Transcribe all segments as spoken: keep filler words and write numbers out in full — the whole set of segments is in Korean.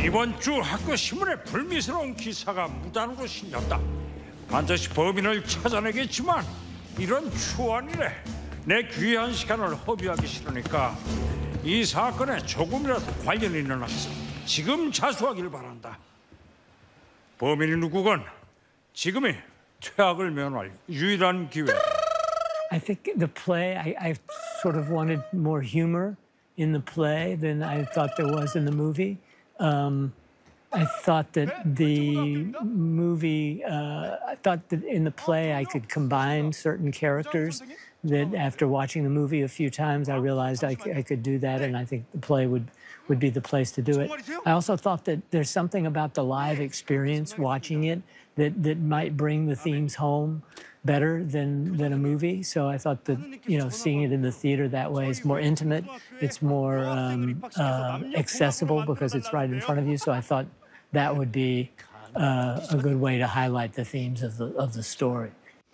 이번 주 학교 신문에 불미스러운 기사가 무단으로 실렸다. 반드시 범인을 찾아내겠지만 이런 추한 일에 내 귀한 시간을 허비하기 싫으니까 이 사건에 조금이라도 관련이 있는 학생 지금 자수하길 바란다. 범인이 누구건 지금이 퇴학을 면할 유일한 기회. I think the play, I, I sort of wanted more humor in the play than I thought there was in the movie. Um, I thought that the movie, uh, I thought that in the play I could combine certain characters that after watching the movie a few times, I realized I, I could do that, and I think the play would, would be the place to do it. I also thought that there's something about the live experience, watching it, that, that might bring the themes home better than, than a movie. So I thought that, you know, seeing it in the theater that way is more intimate, it's more um, uh, accessible because it's right in front of you. So I thought that would be uh, a good way to highlight the themes of the, of the story.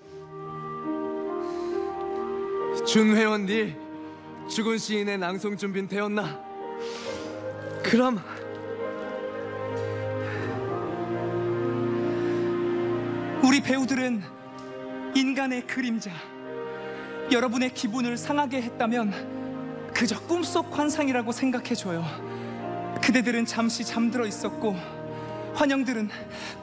준회원 니 죽은 시인의 낭송 준비는 되었나? 그럼 우리 배우들은 인간의 그림자. 여러분의 기분을 상하게 했다면 그저 꿈속 환상이라고 생각해줘요. 그대들은 잠시 잠들어 있었고 환영들은